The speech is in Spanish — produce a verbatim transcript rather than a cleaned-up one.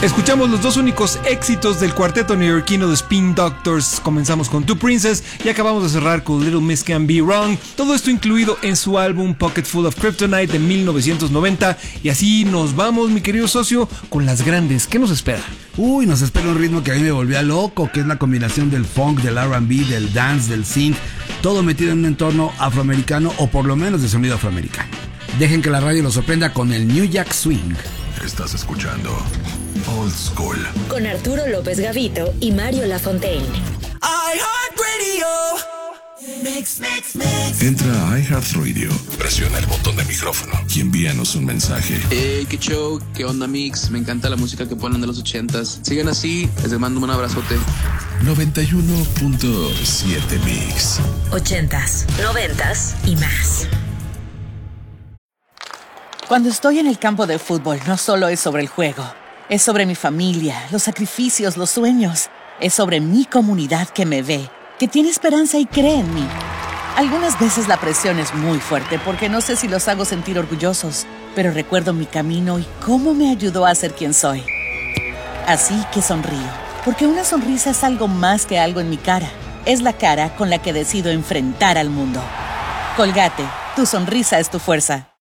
Escuchamos los dos únicos éxitos del cuarteto neoyorquino de Spin Doctors. Comenzamos con Two Princess y acabamos de cerrar con Little Miss Can Be Wrong. Todo esto incluido en su álbum Pocket Full of Kryptonite de mil novecientos noventa. Y así nos vamos, mi querido socio, con las grandes. ¿Qué nos espera? Uy, nos espera un ritmo que a mí me volvía loco, que es la combinación del funk, del R and B, del dance, del synth, todo metido en un entorno afroamericano o por lo menos de sonido afroamericano. Dejen que la radio los sorprenda con el New Jack Swing. Estás escuchando Old School con Arturo López Gavito y Mario Lafontaine. iHeartRadio. Mix, mix, mix. Entra a iHeartRadio, presiona el botón de micrófono y envíanos un mensaje. Hey, qué show, qué onda, Mix. Me encanta la música que ponen de los ochentas. Sigan así, les mando un abrazote. noventa y uno punto siete Mix. Ochentas, noventas y más. Cuando estoy en el campo de fútbol, no solo es sobre el juego. Es sobre mi familia, los sacrificios, los sueños. Es sobre mi comunidad que me ve, que tiene esperanza y cree en mí. Algunas veces la presión es muy fuerte porque no sé si los hago sentir orgullosos, pero recuerdo mi camino y cómo me ayudó a ser quien soy. Así que sonrío, porque una sonrisa es algo más que algo en mi cara. Es la cara con la que decido enfrentar al mundo. Colgate, tu sonrisa es tu fuerza.